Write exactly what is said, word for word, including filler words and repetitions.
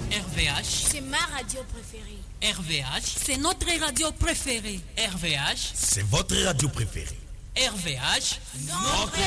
R V H, c'est ma radio préférée. R V H, c'est notre radio préférée. R V H, c'est votre radio préférée. R V H, notre